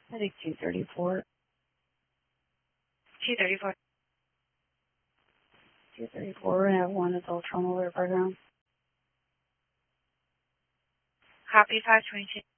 I think 234. 234. 234, we're going to have one adult trauma alert program. Copy 522.